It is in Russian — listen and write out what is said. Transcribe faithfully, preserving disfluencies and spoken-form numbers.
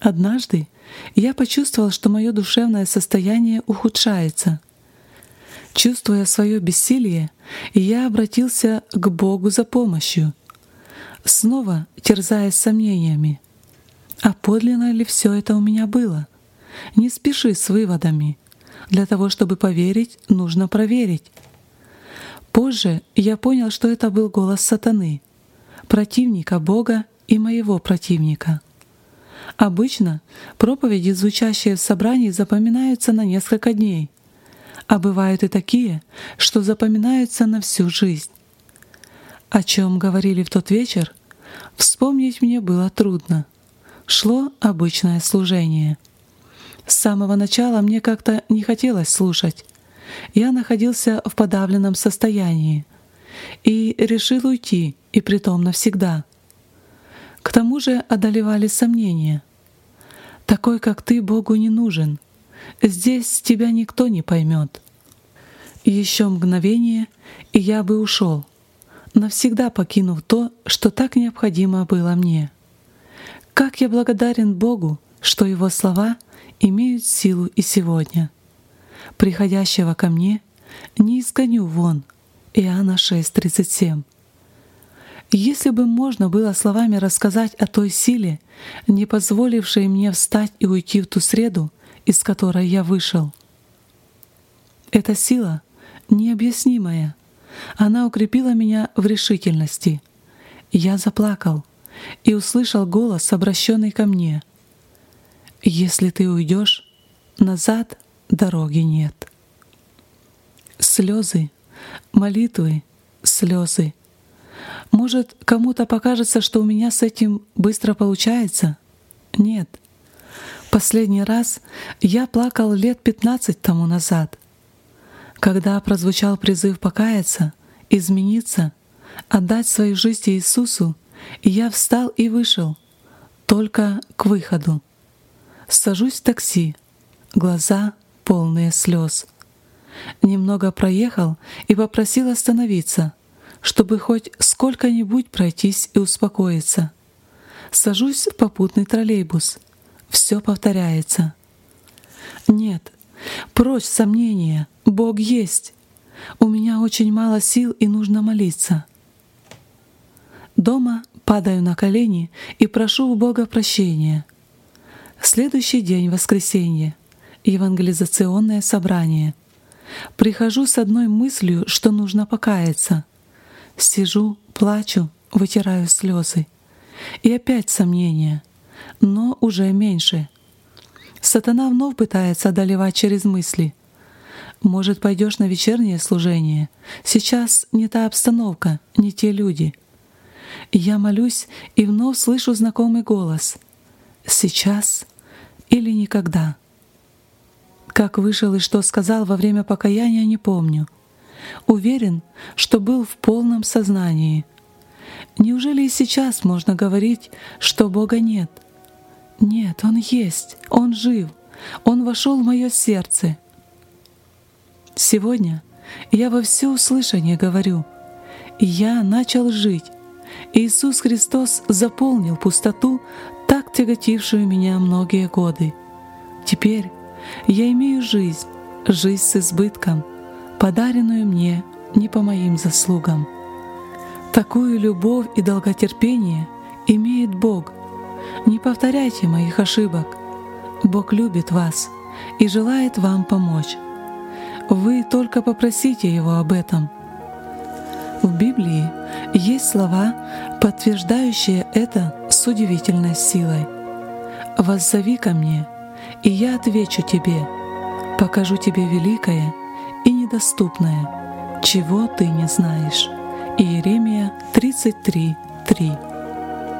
Однажды я почувствовал, что мое душевное состояние ухудшается. Чувствуя свое бессилие, я обратился к Богу за помощью, снова терзаясь сомнениями. А подлинно ли все это у меня было? Не спеши с выводами. Для того, чтобы поверить, нужно проверить. Позже я понял, что это был голос сатаны, противника Бога и моего противника. Обычно проповеди, звучащие в собрании, запоминаются на несколько дней, а бывают и такие, что запоминаются на всю жизнь. О чем говорили в тот вечер, вспомнить мне было трудно. Шло обычное служение. С самого начала мне как-то не хотелось слушать. Я находился в подавленном состоянии и решил уйти, и притом навсегда. К тому же одолевали сомнения. Такой, как ты, Богу не нужен. Здесь тебя никто не поймет. Еще мгновение, и я бы ушел, навсегда покинув то, что так необходимо было мне. Как я благодарен Богу, что Его слова имеют силу и сегодня. Приходящего ко мне не изгоню вон. Иоанна шесть тридцать семь. Если бы можно было словами рассказать о той силе, не позволившей мне встать и уйти в ту среду, из которой я вышел. Эта сила необъяснимая. Она укрепила меня в решительности. Я заплакал и услышал голос, обращенный ко мне. «Если ты уйдешь, назад дороги нет». Слезы, молитвы, слезы. Может, кому-то покажется, что у меня с этим быстро получается? Нет. Последний раз я плакал лет пятнадцать тому назад, когда прозвучал призыв покаяться, измениться, отдать свою жизнь Иисусу, я встал и вышел, только к выходу. Сажусь в такси, глаза полные слез. Немного проехал и попросил остановиться, чтобы хоть сколько-нибудь пройтись и успокоиться. Сажусь в попутный троллейбус. Все повторяется. Нет, прочь сомнения, Бог есть. У меня очень мало сил и нужно молиться. Дома падаю на колени и прошу у Бога прощения. Следующий день, воскресенье, евангелизационное собрание. Прихожу с одной мыслью, что нужно покаяться. Сижу, плачу, вытираю слезы. И опять сомнения, но уже меньше. Сатана вновь пытается одолевать через мысли. Может, пойдешь на вечернее служение? Сейчас не та обстановка, не те люди. Я молюсь и вновь слышу знакомый голос. Сейчас или никогда. Как вышел и что сказал во время покаяния, не помню. Уверен, что был в полном сознании. Неужели и сейчас можно говорить, что Бога нет? Нет, Он есть, Он жив, Он вошел в мое сердце. Сегодня я во всеуслышание говорю: я начал жить. Иисус Христос заполнил пустоту, так тяготившую меня многие годы. Теперь я имею жизнь, жизнь с избытком, подаренную мне не по моим заслугам. Такую любовь и долготерпение имеет Бог. Не повторяйте моих ошибок. Бог любит вас и желает вам помочь. Вы только попросите Его об этом. В Библии есть слова, подтверждающие это с удивительной силой. «Воззови ко мне, и я отвечу тебе, покажу тебе великое и недоступное, чего ты не знаешь». Иеремия тридцать три три.